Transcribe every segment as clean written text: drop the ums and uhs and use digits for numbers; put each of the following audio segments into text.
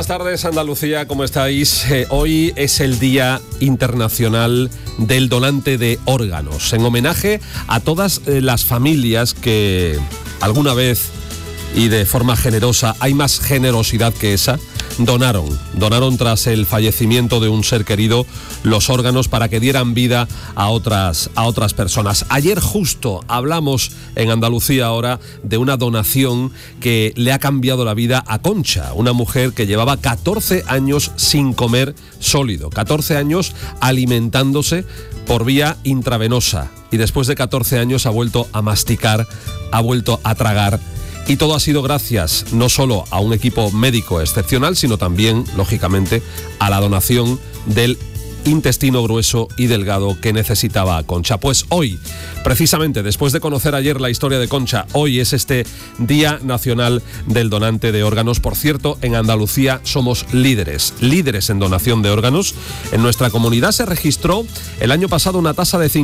buenas tardes, Andalucía, ¿cómo estáis? Hoy es el Día Internacional del Donante de Órganos, en homenaje a todas las familias que alguna vez y de forma generosa, hay más generosidad que esa, donaron tras el fallecimiento de un ser querido los órganos para que dieran vida a otras personas. Ayer justo hablamos en Andalucía ahora de una donación que le ha cambiado la vida a Concha, una mujer que llevaba 14 años sin comer sólido, 14 años alimentándose por vía intravenosa, y después de 14 años ha vuelto a masticar, ha vuelto a tragar. Y todo ha sido gracias no solo a un equipo médico excepcional, sino también, lógicamente, a la donación del intestino grueso y delgado que necesitaba Concha. Pues hoy, precisamente después de conocer ayer la historia de Concha, hoy es este Día Nacional del Donante de Órganos. Por cierto, en Andalucía somos líderes en donación de órganos. En nuestra comunidad se registró el año pasado una tasa de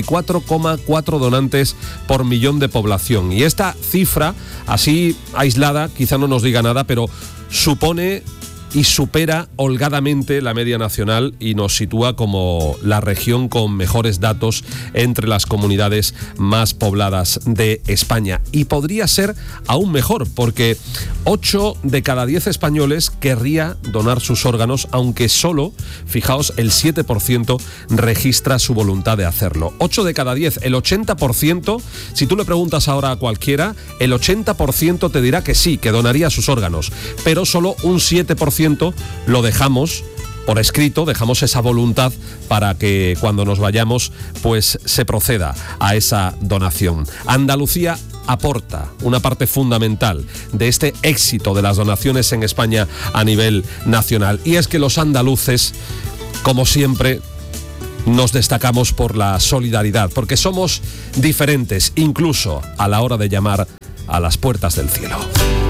54,4 donantes por millón de población. Y esta cifra, así aislada, quizá no nos diga nada, pero supone y supera holgadamente la media nacional y nos sitúa como la región con mejores datos entre las comunidades más pobladas de España. Y podría ser aún mejor, porque 8 de cada 10 españoles querría donar sus órganos, aunque solo, fijaos, el 7% registra su voluntad de hacerlo. 8 de cada 10, el 80%, si tú le preguntas ahora a cualquiera, el 80% te dirá que sí, que donaría sus órganos, pero solo un 7% lo dejamos por escrito, dejamos esa voluntad para que cuando nos vayamos pues se proceda a esa donación. Andalucía aporta una parte fundamental de este éxito de las donaciones en España a nivel nacional, y es que los andaluces, como siempre, nos destacamos por la solidaridad, porque somos diferentes incluso a la hora de llamar a las puertas del cielo.